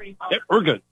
Yeah, we're good.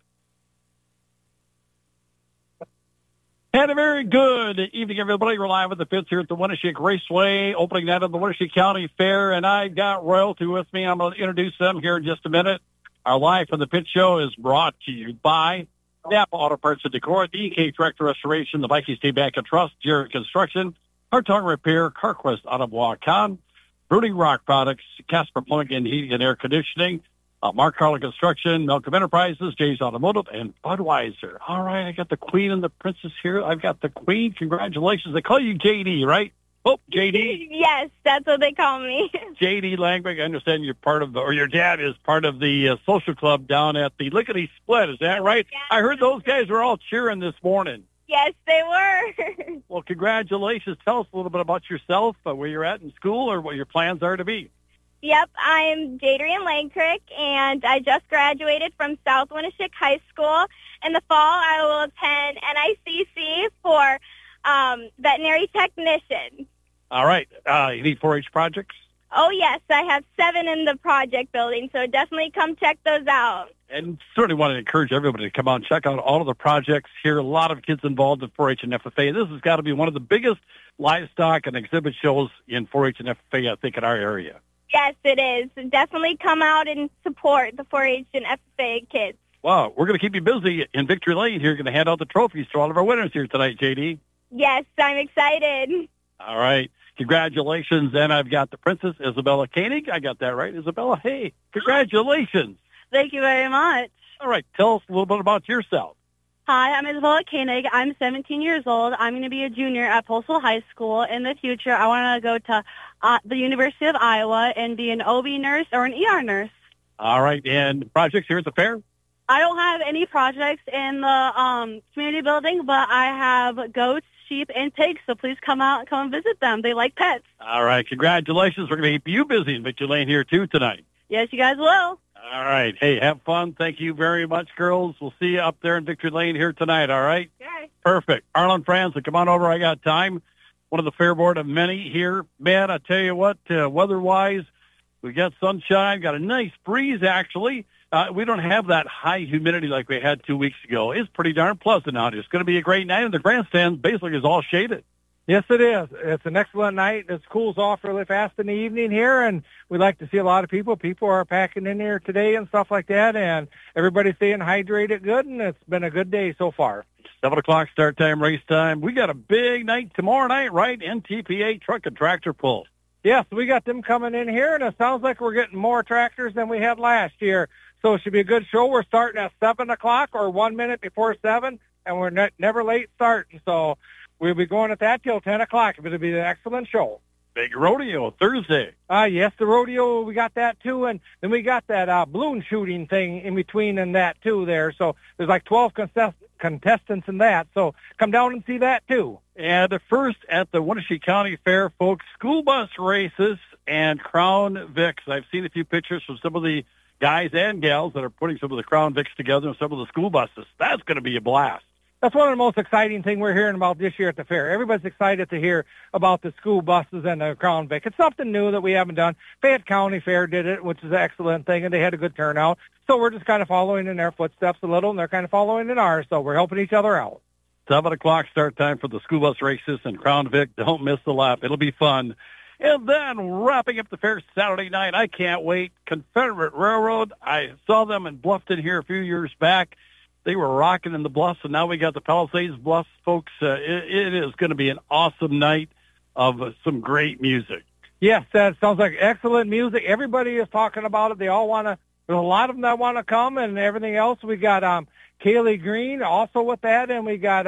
And a very good evening, everybody. We're live at the Fitz here at the Winneshiek Raceway, opening night of the Winneshiek County Fair. And I got royalty with me. I'm going to introduce them here in just a minute. Our Live from the Pit show is brought to you by Napa Auto Parts and Decor, DK Tractor Restoration, the Viking State Bank and Trust, Jarrett Construction, Hartung Repair, CarQuest Out of Waukon, Brooding Rock Products, Casper Plumbing and Heating and Air Conditioning, Mark Carlin Construction, Malcolm Enterprises, Jay's Automotive, and Budweiser. All right, I got the Queen and the Princess here. I've got the Queen. Congratulations. They call you JD, right? Oh, JD. Yes, that's what they call me. JD Langbeck, I understand you're part of, or your dad is part of the social club down at the Lickety Split. Is that right? Yeah. I heard those guys were all cheering this morning. Yes, they were. Well, congratulations. Tell us a little bit about yourself, where you're at in school, or what your plans are to be. Yep, I'm Jadrian Langkrick, and I just graduated from South Winneshiek High School. In the fall, I will attend NICC for veterinary technician. All right. You need 4-H projects? Oh, yes, I have 7 in the project building, so definitely come check those out. And certainly want to encourage everybody to come out and check out all of the projects here. A lot of kids involved in 4-H and FFA. This has got to be one of the biggest livestock and exhibit shows in 4-H and FFA, I think, in our area. Yes, it is. Definitely come out and support the 4-H and FFA kids. Wow, we're going to keep you busy in Victory Lane here. You're going to hand out the trophies to all of our winners here tonight, JD. Yes, I'm excited. All right. Congratulations. And I've got the Princess, Isabella Koenig. I got that right, Isabella. Hey, congratulations. Thank you very much. All right. Tell us a little bit about yourself. Hi, I'm Isabella Koenig. I'm 17 years old. I'm going to be a junior at Postal High School. In the future, I want to go to the University of Iowa and be an OB nurse or an ER nurse. All right. And projects here at the fair? I don't have any projects in the community building, but I have goats, sheep, and pigs, so please come out and come and visit them. They like pets. All right. Congratulations. We're going to keep you busy in Victory Lane here, too, tonight. Yes, you guys will. All right. Hey, have fun. Thank you very much, girls. We'll see you up there in Victory Lane here tonight, all right? Okay. Perfect. Arlen Franzen, come on over. I got time. One of the fair board of many here. Man, I tell you what, weather-wise, we got sunshine, got a nice breeze, actually. We don't have that high humidity like we had 2 weeks ago. It's pretty darn pleasant out here. It's going to be a great night, and the grandstand basically is all shaded. Yes, it is. It's an excellent night. It cools off really fast in the evening here, and we like to see a lot of people. People are packing in here today and stuff like that, and everybody's staying hydrated good, and it's been a good day so far. 7 o'clock start time, race time. We got a big night tomorrow night, right? NTPA Truck and Tractor Pull. Yes, we got them coming in here, and it sounds like we're getting more tractors than we had last year. So it should be a good show. We're starting at 7 o'clock or 1 minute before 7, and we're never late starting. So we'll be going at that till 10 o'clock. It'll be an excellent show. Big rodeo Thursday. Yes, the rodeo, we got that too. And then we got that balloon shooting thing in between and that too there. So there's like 12 contestants in that. So come down and see that too. And first at the Winneshiek County Fair, folks, school bus races and Crown Vics. I've seen a few pictures from some of the guys and gals that are putting some of the Crown Vics together and some of the school buses. That's going to be a blast. That's one of the most exciting things we're hearing about this year at the fair. Everybody's excited to hear about the school buses and the Crown Vic. It's something new that we haven't done. Fayette County Fair did it, which is an excellent thing, and they had a good turnout. So we're just kind of following in their footsteps a little, and they're kind of following in ours, so we're helping each other out. 7 o'clock start time for the school bus races and Crown Vic. Don't miss the lap. It'll be fun. And then wrapping up the fair Saturday night, I can't wait. Confederate Railroad, I saw them in Bluffton here a few years back. They were rocking in the Bluffs, and now we got the Palisades Bluffs, folks. It is going to be an awesome night of some great music. Yes, that sounds like excellent music. Everybody is talking about it. They all want to. There's a lot of them that want to come, and everything else. We got Kaylee Green also with that, and we got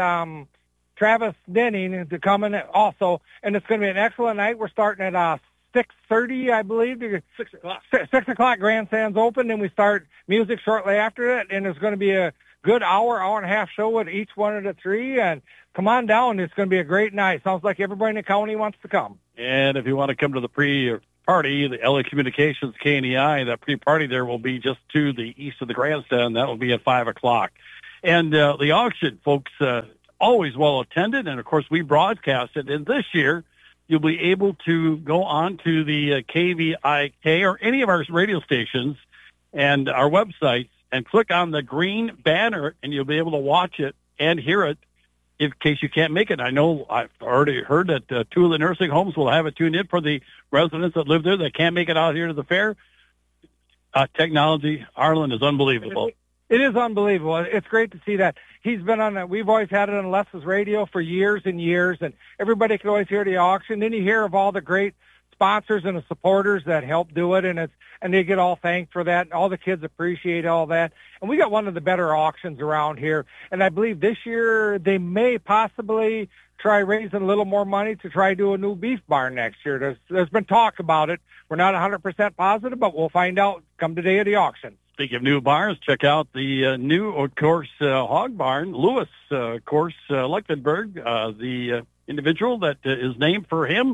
Travis Denning to come in also. And it's going to be an excellent night. We're starting at 6:30, I believe. 6 o'clock. 6 o'clock, grandstand's open, and we start music shortly after it. And there's going to be a good hour and a half show with each one of the three. And come on down. It's going to be a great night. Sounds like everybody in the county wants to come. And if you want to come to the pre-party, the LA Communications KNEI, that pre-party there will be just to the east of the grandstand. That will be at 5 o'clock. And the auction, folks, always well attended. And, of course, we broadcast it. And this year, you'll be able to go on to the KVIK or any of our radio stations and our websites and click on the green banner, and you'll be able to watch it and hear it in case you can't make it. I know I've already heard that 2 of the nursing homes will have it tuned in for the residents that live there that can't make it out here to the fair. Technology, Arlen, is unbelievable. It is unbelievable. It's great to see that. He's been on we've always had it on Les's radio for years and years, and everybody can always hear the auction. Then you hear of all the great sponsors and the supporters that help do it, and they get all thanked for that. All the kids appreciate all that. And we got one of the better auctions around here. And I believe this year they may possibly try raising a little more money to try do a new beef barn next year. There's been talk about it. We're not 100% positive, but we'll find out come the day of the auction. Speaking of new barns, check out the new, of course, hog barn. Lewis, of course, Lechtenberg, the individual that is named for him.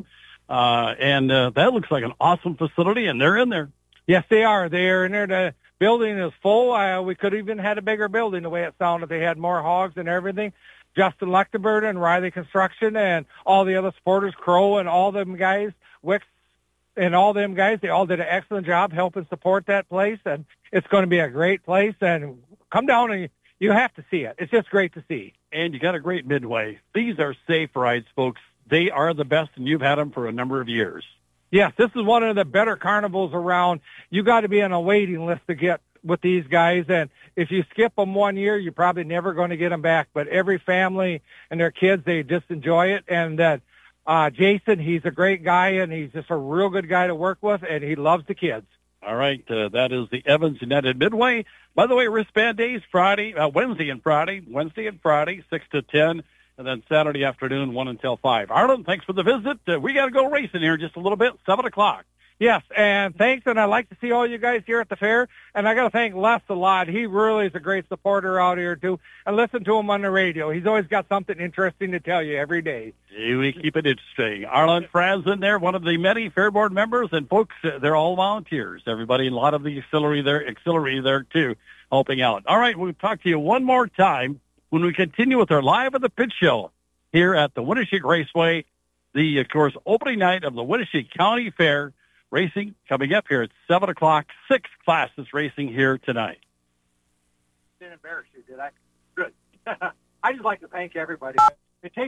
And that looks like an awesome facility, and they're in there. Yes, they are. They are in there. The building is full. We could even had a bigger building the way it sounded. They had more hogs and everything. Justin Lechtenberg and Riley Construction and all the other supporters, Crow and all them guys, Wicks and all them guys, they all did an excellent job helping support that place. And it's going to be a great place. And come down and you have to see it. It's just great to see. And you got a great Midway. These are safe rides, folks. They are the best, and you've had them for a number of years. Yes, this is one of the better carnivals around. You got to be on a waiting list to get with these guys, and if you skip them 1 year, you're probably never going to get them back. But every family and their kids, they just enjoy it. And Jason, he's a great guy, and he's just a real good guy to work with, and he loves the kids. All right, that is the Evans United Midway. By the way, wristband days, Wednesday and Friday, 6 to 10. And then Saturday afternoon, 1 until 5. Arlen, thanks for the visit. We got to go racing here in just a little bit, 7 o'clock. Yes, and thanks, and I'd like to see all you guys here at the fair. And I got to thank Les a lot. He really is a great supporter out here, too. And listen to him on the radio. He's always got something interesting to tell you every day. We keep it interesting. Arlen Franz in there, one of the many Fair Board members. And, folks, they're all volunteers. Everybody, a lot of the auxiliary there, too, helping out. All right, we'll talk to you one more time when we continue with our Live at the Pit Show here at the Winneshiek Raceway, the, of course, opening night of the Winneshiek County Fair. Racing coming up here at 7 o'clock. 6 classes racing here tonight. Didn't embarrass you, did I? Good. I just like to thank everybody. It takes